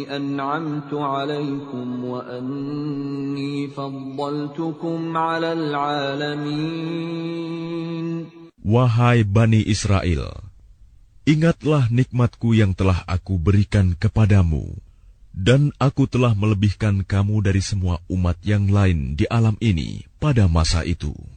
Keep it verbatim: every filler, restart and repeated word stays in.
أنعمت عليكم وأني فضلتكم على العالمين. Wahai Bani Israel, ingatlah nikmatku yang telah aku berikan kepadamu, dan aku telah melebihkan kamu dari semua umat yang lain di alam ini pada masa itu.